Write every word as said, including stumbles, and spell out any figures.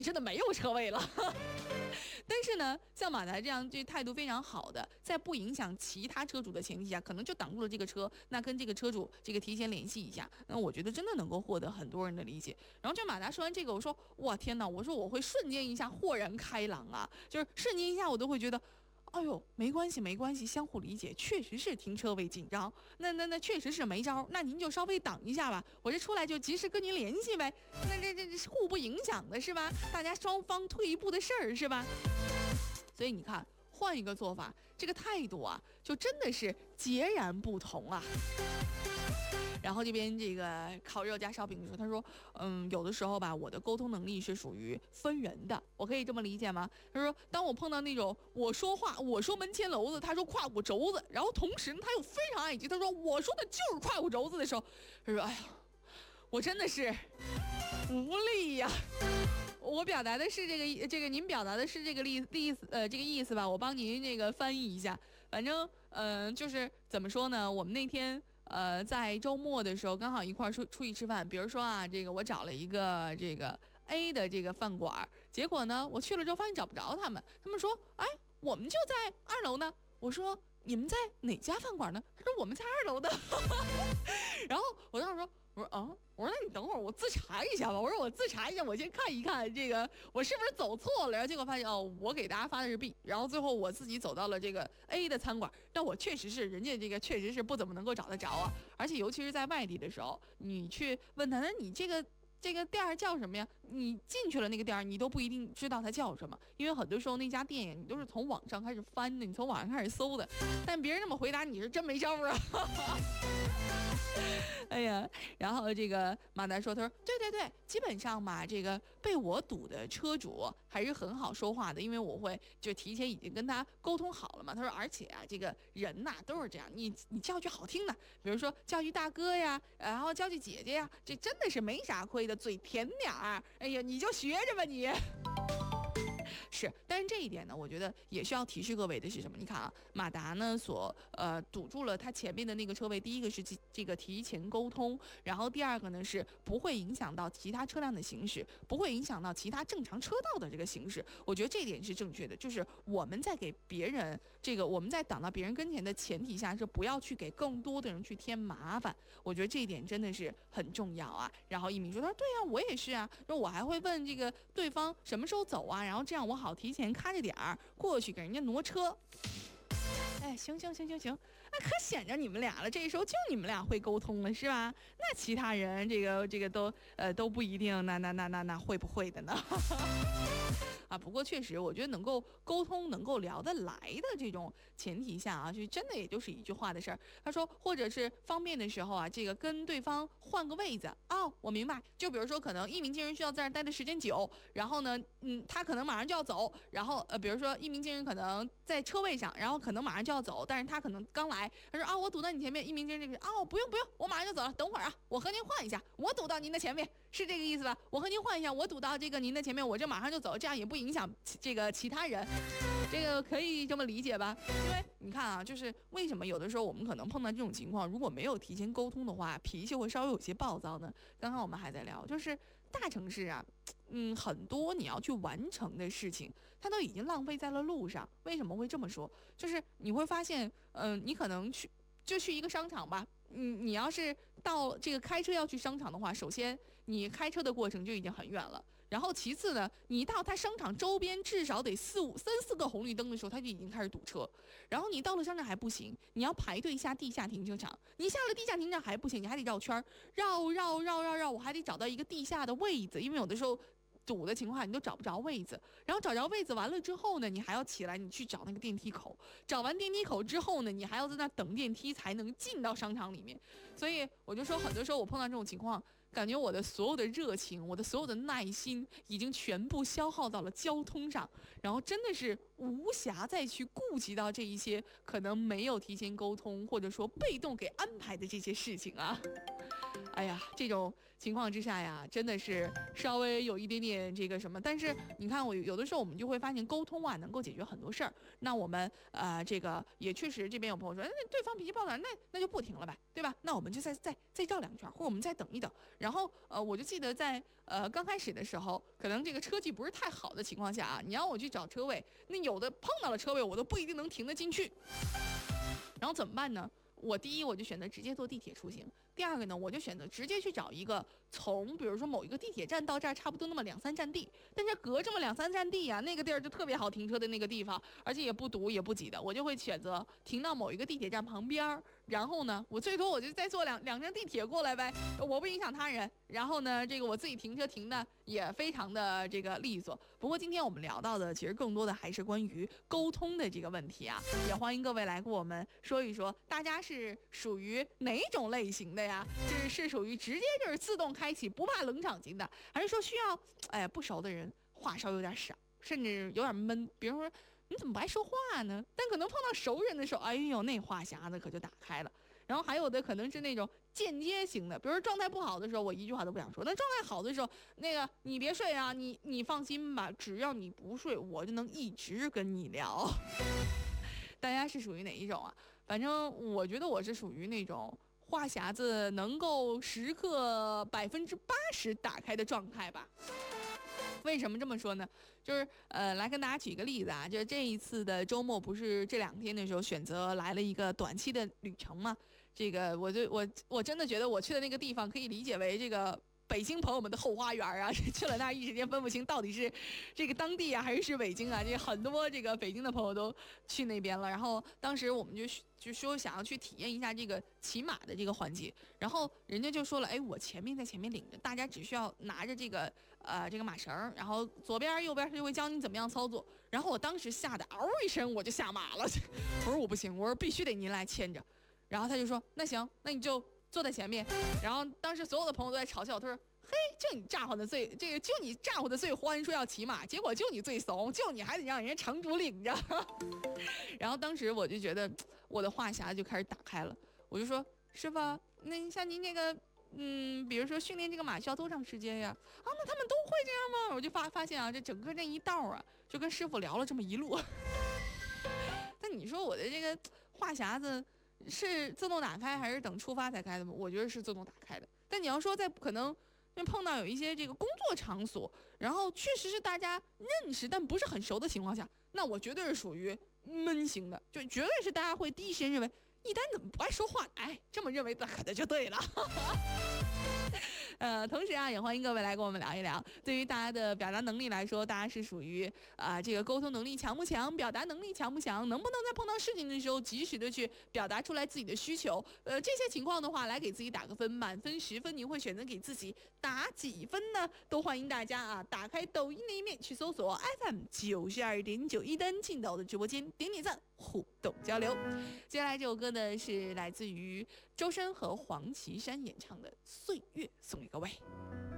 真的没有车位了。但是呢，像马达这样这态度非常好的，在不影响其他车主的前提下，可能就挡住了这个车，那跟这个车主这个提前联系一下，那我觉得真的能够获得很多人的理解。然后就马达说完这个，我说哇天哪，我说我会瞬间一下豁然开朗啊，就是瞬间一下我都会觉得。哎呦，没关系，没关系，相互理解，确实是停车位紧张，那那那确实是没招，那您就稍微等一下吧，我这出来就及时跟您联系呗，那这这这是互不影响的是吧？大家双方退一步的事儿是吧？所以你看，换一个做法，这个态度啊，就真的是截然不同啊。然后这边这个烤肉加烧饼说，他说，嗯，有的时候吧，我的沟通能力是属于分人的，我可以这么理解吗？他说，当我碰到那种我说话，我说门前楼子，他说胯骨轴子，然后同时他又非常爱激，他说我说的就是胯骨轴子的时候，他说，哎呀，我真的是无力呀。我表达的是这个这个，您表达的是这个意意思呃这个意思吧？我帮您这个翻译一下。反正嗯、呃，就是怎么说呢？我们那天呃在周末的时候刚好一块儿出出去吃饭。比如说啊，这个我找了一个这个 A 的这个饭馆，结果呢我去了之后发现找不着他们，他们说哎我们就在二楼呢。我说你们在哪家饭馆呢？他说我们在二楼的。然后我当时说。我说啊，我说那你等会儿我自查一下吧。我说我自查一下，我先看一看这个我是不是走错了。然后结果发现哦，我给大家发的是 B， 然后最后我自己走到了这个 A 的餐馆。但我确实是人家这个确实是不怎么能够找得着啊，而且尤其是在外地的时候，你去问他，那你这个。这个店儿叫什么呀？你进去了那个店儿，你都不一定知道它叫什么，因为很多时候那家店呀，你都是从网上开始翻的，你从网上开始搜的。但别人这么回答，你是真没招啊！哎呀，然后这个马达说，他说对对对，基本上吧，这个被我堵的车主还是很好说话的，因为我会就提前已经跟他沟通好了嘛。他说，而且啊，这个人呐、啊、都是这样，你你叫句好听的，比如说叫句大哥呀，然后叫句姐姐呀，这真的是没啥亏的，嘴甜点儿。哎呀，你就学着吧你。是，但是这一点呢，我觉得也需要提示各位的是什么？你看啊，马达呢所呃堵住了他前面的那个车位，第一个是这个提前沟通，然后第二个呢是不会影响到其他车辆的行驶，不会影响到其他正常车道的这个行驶。我觉得这一点是正确的，就是我们在给别人这个我们在挡到别人跟前的前提下，是不要去给更多的人去添麻烦。我觉得这一点真的是很重要啊。然后一鸣说，他说对啊，我也是啊，说我还会问这个对方什么时候走啊，然后这样我好提前看着点儿过去给人家挪车。哎，行行行行行，那可显着你们俩了，这时候就你们俩会沟通了是吧？那其他人这个这个都呃都不一定，那那那那那会不会的呢？啊，不过确实，我觉得能够沟通、能够聊得来的这种前提下啊，就真的也就是一句话的事儿。他说，或者是方便的时候啊，这个跟对方换个位子。哦，我明白。就比如说，可能一鸣惊人需要在这儿待的时间久，然后呢，嗯，他可能马上就要走，然后呃，比如说一鸣惊人可能在车位上，然后可能马上就要走，但是他可能刚来，他说啊，我堵到你前面，一鸣惊人这个哦，不用不用，我马上就走了，等会儿啊，我和您换一下，我堵到您的前面，是这个意思吧？我和您换一下，我堵到这个您的前面，我就马上就走，这样也不影响这个其他人，这个可以这么理解吧？因为你看啊，就是为什么有的时候我们可能碰到这种情况，如果没有提前沟通的话，脾气会稍微有些暴躁呢？刚刚我们还在聊，就是大城市啊，嗯，很多你要去完成的事情，它都已经浪费在了路上。为什么会这么说？就是你会发现，嗯、呃，你可能去就去一个商场吧。嗯，你要是到这个开车要去商场的话，首先你开车的过程就已经很远了，然后其次呢，你到它商场周边至少得四五三四个红绿灯的时候，它就已经开始堵车。然后你到了商场还不行，你要排队下地下停车场，你下了地下停车场还不行，你还得绕圈绕绕绕绕绕，我还得找到一个地下的位子，因为有的时候堵的情况下你都找不着位子，然后找着位子完了之后呢，你还要起来，你去找那个电梯口，找完电梯口之后呢，你还要在那等电梯才能进到商场里面。所以我就说，很多时候我碰到这种情况，感觉我的所有的热情，我的所有的耐心已经全部消耗到了交通上，然后真的是无暇再去顾及到这一些可能没有提前沟通或者说被动给安排的这些事情啊。哎呀，这种情况之下呀，真的是稍微有一点点这个什么。但是你看，我有的时候我们就会发现，沟通啊能够解决很多事儿。那我们呃这个也确实，这边有朋友说，那对方脾气暴躁，那那就不停了呗，对吧？那我们就再再再绕两圈，或者我们再等一等。然后呃，我就记得在呃刚开始的时候，可能这个车技不是太好的情况下啊，你让我去找车位，那有的碰到了车位，我都不一定能停得进去。然后怎么办呢？我第一我就选择直接坐地铁出行，第二个呢，我就选择直接去找一个从比如说某一个地铁站到这儿差不多那么两三站地，但是隔这么两三站地呀、啊，那个地儿就特别好停车的那个地方，而且也不堵也不挤的，我就会选择停到某一个地铁站旁边，然后呢，我最多我就再坐两两站地铁过来呗，我不影响他人。然后呢，这个我自己停车停的也非常的这个利索。不过今天我们聊到的其实更多的还是关于沟通的这个问题啊，也欢迎各位来跟我们说一说，大家是属于哪种类型的呀？是是属于直接就是自动开启不怕冷场型的，还是说需要哎不熟的人话稍有点少，甚至有点闷？比如说你怎么不爱说话呢？但可能碰到熟人的时候，哎呦那话匣子可就打开了。然后还有的可能是那种间接型的，比如说状态不好的时候，我一句话都不想说；但状态好的时候，那个你别睡啊，你你放心吧，只要你不睡，我就能一直跟你聊。大家是属于哪一种啊？反正我觉得我是属于那种话匣子能够时刻百分之八十打开的状态吧。为什么这么说呢？就是呃，来跟大家举一个例子啊，就是这一次的周末不是这两天的时候选择来了一个短期的旅程吗？这个我就我我真的觉得我去的那个地方可以理解为这个北京朋友们的后花园啊，去了那儿一时间分不清到底是这个当地啊还是北京啊，这很多这个北京的朋友都去那边了。然后当时我们就就说想要去体验一下这个骑马的这个环节，然后人家就说了，哎，我前面在前面领着，大家只需要拿着这个呃这个马绳，然后左边右边他就会教你怎么样操作。然后我当时吓得嗷一声我就下马了，我说我不行，我说必须得您来牵着。然后他就说那行，那你就坐在前面。然后当时所有的朋友都在嘲笑，他说嘿，就你咋呼的最这个，就你咋呼的最欢，说要骑马，结果就你最怂，就你还得让人家城主领着。然后当时我就觉得我的话匣就开始打开了，我就说师傅，那像您这个嗯，比如说训练这个马需要多长时间呀？啊，那他们都会这样吗？我就发发现啊，这整个这一道啊，就跟师傅聊了这么一路。但你说我的这个话匣子是自动打开还是等出发才开的吗？我觉得是自动打开的。但你要说在可能碰到有一些这个工作场所，然后确实是大家认识但不是很熟的情况下，那我绝对是属于闷型的，就绝对是大家会第一时间认为一丹怎么不爱说话？哎，这么认为那可能就对了。呃，同时啊，也欢迎各位来跟我们聊一聊，对于大家的表达能力来说，大家是属于啊、呃、这个沟通能力强不强，表达能力强不强，能不能在碰到事情的时候及时的去表达出来自己的需求？呃，这些情况的话，来给自己打个分，满分十分，您会选择给自己打几分呢？都欢迎大家啊，打开抖音的一面去搜索 F M 九十二点九一丹青岛的直播间，点点赞，互动交流。接下来这首歌呢是来自于周深和黄绮珊演唱的《岁月》，送给各位。